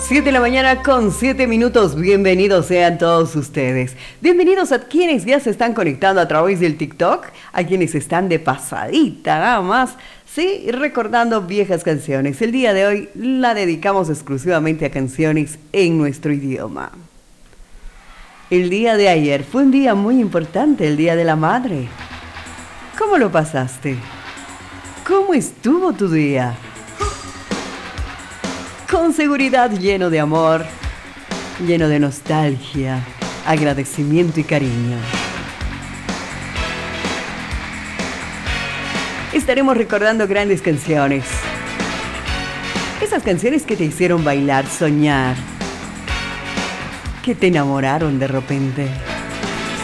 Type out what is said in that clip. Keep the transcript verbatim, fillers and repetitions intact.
siete de la mañana con siete minutos. Bienvenidos sean todos ustedes. Bienvenidos a quienes ya se están conectando a través del TikTok, a quienes están de pasadita nada más, sí, recordando viejas canciones. El día de hoy la dedicamos exclusivamente a canciones en nuestro idioma. El día de ayer fue un día muy importante, el Día de la Madre. ¿Cómo lo pasaste? ¿Cómo estuvo tu día? Con seguridad lleno de amor, lleno de nostalgia, agradecimiento y cariño. Estaremos recordando grandes canciones. Esas canciones que te hicieron bailar, soñar, que te enamoraron de repente.